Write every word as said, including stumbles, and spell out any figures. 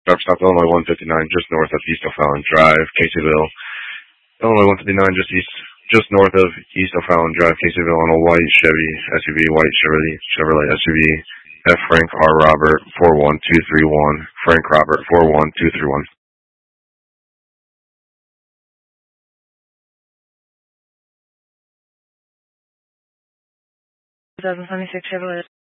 Stop, stop, Illinois one fifty-nine, just north of East O'Fallon Drive, Caseyville. Illinois one fifty-nine, just east, just north of East O'Fallon Drive, Caseyville, on a white Chevy S U V, white Chevrolet, Chevrolet S U V. F. Frank R. Robert, four one two three one. Frank Robert, four one two three one. twenty twenty-six Chevrolet